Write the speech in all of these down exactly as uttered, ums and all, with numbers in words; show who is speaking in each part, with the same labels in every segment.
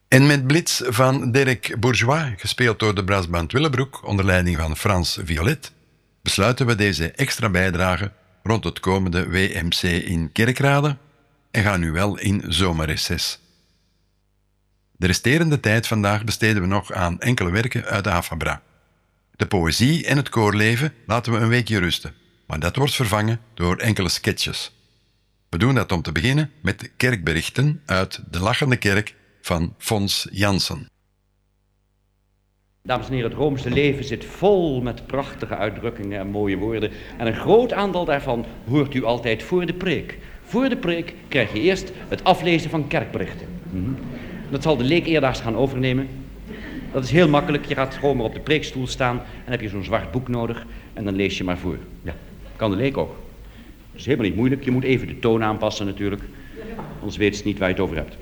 Speaker 1: En met Blitz van Derek Bourgeois, gespeeld door de brassband Willebroek onder leiding van Frans Violet, besluiten we deze extra bijdrage rond het komende W M C in Kerkrade en gaan nu wel in zomerreces. De resterende tijd vandaag besteden we nog aan enkele werken uit de Afabra. De poëzie en het koorleven laten we een weekje rusten, maar dat wordt vervangen door enkele sketches. We doen dat om te beginnen met de kerkberichten uit De Lachende Kerk van Fons Jansen.
Speaker 2: Dames en heren, het Roomse leven zit vol met prachtige uitdrukkingen en mooie woorden. En een groot aantal daarvan hoort u altijd voor de preek. Voor de preek krijg je eerst het aflezen van kerkberichten. Mm-hmm. Dat zal de leek eerdaags gaan overnemen. Dat is heel makkelijk. Je gaat gewoon maar op de preekstoel staan en heb je zo'n zwart boek nodig en dan lees je maar voor. Ja, kan de leek ook. Dat is helemaal niet moeilijk. Je moet even de toon aanpassen natuurlijk. Anders weet ze niet waar je het over hebt.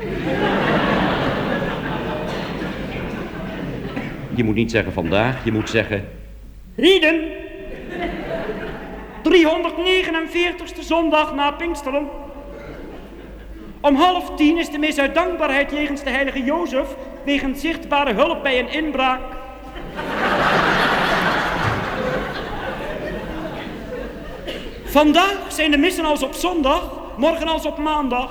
Speaker 2: Je moet niet zeggen vandaag, je moet zeggen...
Speaker 3: Heden, driehonderdnegenenveertigste zondag na Pinksteren. Om half tien is de mis uit dankbaarheid jegens de heilige Jozef... wegens zichtbare hulp bij een inbraak. Vandaag zijn de missen als op zondag, morgen als op maandag.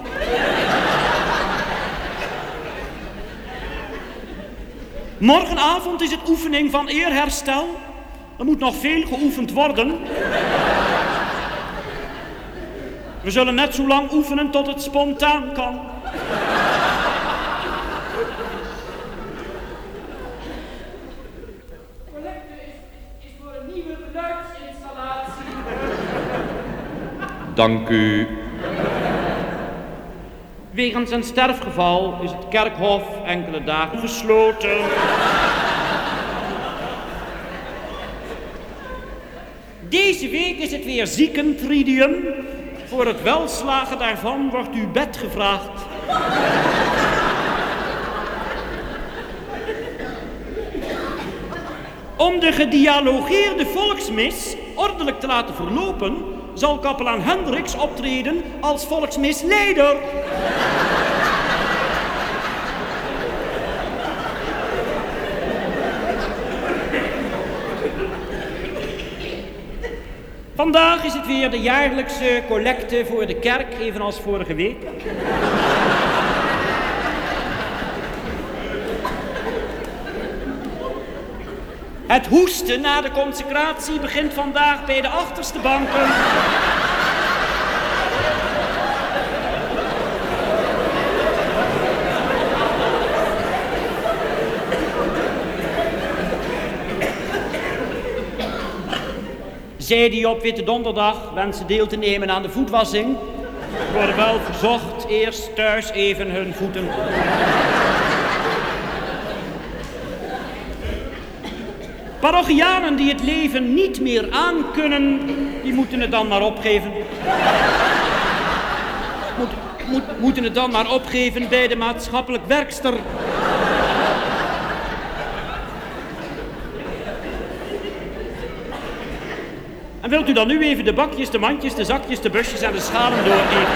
Speaker 3: Morgenavond is het oefening van eerherstel. Er moet nog veel geoefend worden. We zullen net zo lang oefenen tot het spontaan kan.
Speaker 4: Collecte is, is voor een nieuwe geluidsinstallatie.
Speaker 2: Dank u.
Speaker 3: Wegens een sterfgeval is het kerkhof enkele dagen gesloten. Deze week is het weer ziekentridium. Voor het welslagen daarvan wordt uw bed gevraagd. Om de gedialogeerde volksmis ordelijk te laten verlopen, zal kapelaan Hendricks optreden als volksmisleider. Vandaag is het weer de jaarlijkse collecte voor de kerk, evenals vorige week. Het hoesten na de consecratie begint vandaag bij de achterste banken. Zij die op Witte Donderdag wensen deel te nemen aan de voetwassing, worden wel verzocht eerst thuis even hun voeten. Parochianen die het leven niet meer aankunnen, die moeten het dan maar opgeven. Moet, moet, moeten het dan maar opgeven bij de maatschappelijk werkster. En wilt u dan nu even de bakjes, de mandjes, de zakjes, de busjes en de schalen doorgeven?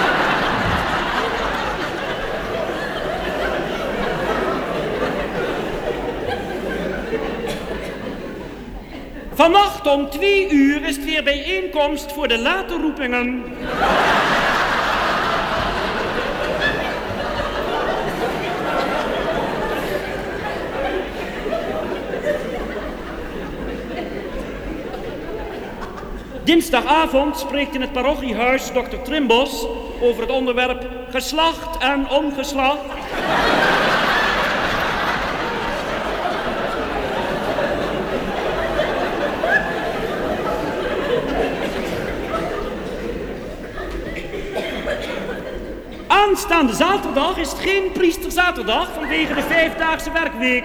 Speaker 3: Vannacht om twee uur is het weer bijeenkomst voor de late roepingen. Dinsdagavond spreekt in het parochiehuis dokter Trimbos over het onderwerp geslacht en ongeslacht. Aanstaande zaterdag is het geen priesterzaterdag vanwege de vijfdaagse werkweek.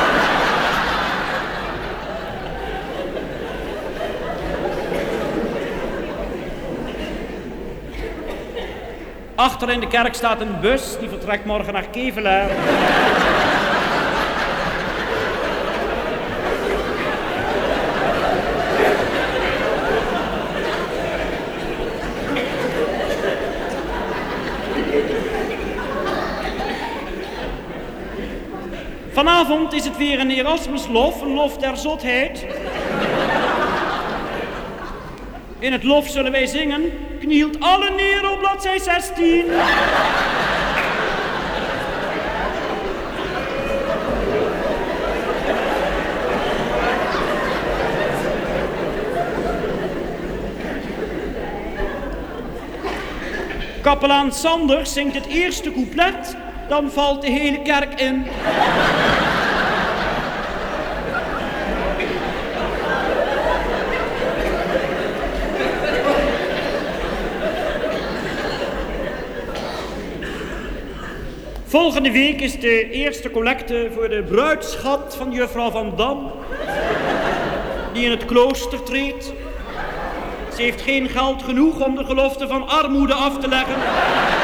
Speaker 3: Achter in de kerk staat een bus, die vertrekt morgen naar Kevelaar. Vanavond is het weer een Erasmuslof, een lof der zotheid. In het lof zullen wij zingen, knielt alle neer op bladzij zestien. Kapelaan Sanders zingt het eerste couplet, dan valt de hele kerk in. Volgende week is de eerste collecte voor de bruidsschat van juffrouw Van Dam, die in het klooster treedt. Ze heeft geen geld genoeg om de gelofte van armoede af te leggen.